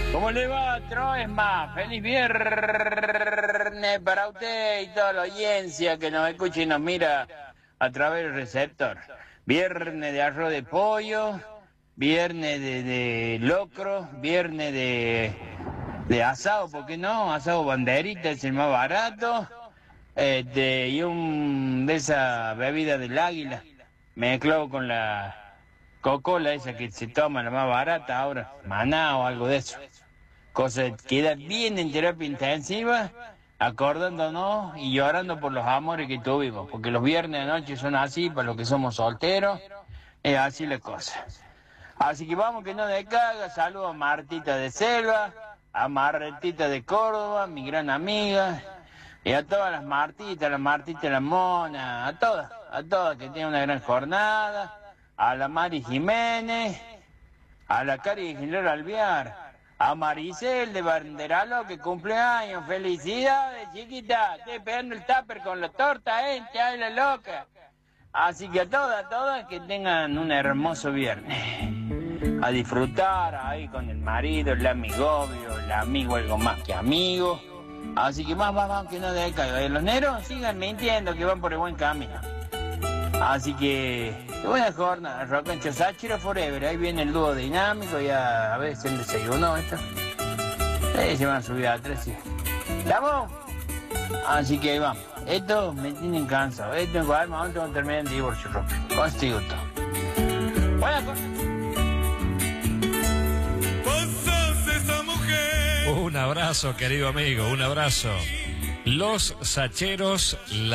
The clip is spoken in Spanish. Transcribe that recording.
¿Cómo le va, Troesma? Feliz viernes para usted y toda la audiencia que nos escucha y nos mira a través del receptor. Viernes de arroz de pollo, viernes de locro, viernes de asado, ¿por qué no? Asado banderita es el más barato. Y de esa bebida del águila, mezclado con la Coca-Cola esa que se toma, la más barata ahora, maná o algo de eso. Cosa que queda bien en terapia intensiva, acordándonos y llorando por los amores que tuvimos, porque los viernes de noche son así, para los que somos solteros, es así la cosa. Así que vamos que no descarga, saludo a Martita de Selva, a Marretita de Córdoba, mi gran amiga, y a todas las Martitas, la Mona, a todas que tengan una gran jornada, a la Mari Jiménez, a la Cari de Gilero Alvear, a Maricel de Banderalo que cumple años, felicidades chiquita, estoy pegando el tupper con la torta, te habla loca. Así que a todas que tengan un hermoso viernes. A disfrutar ahí con el marido, el amigovio, el amigo algo más que amigo. Así que más que no decaiga. Los negros sigan mintiendo que van por el buen camino. Así que buena jornada, Rock and Chosachiro Forever. Ahí viene el dúo dinámico, ya a veces el desayuno esto. Se van a subir a 3 y... ¿Estamos? Así que ahí vamos. Esto me tienen cansado. Esto en cualquier momento vamos a terminar en divorcio, Rock. Consigo todo. Buena jornada. Un abrazo, querido amigo, un abrazo. Los Sacheros,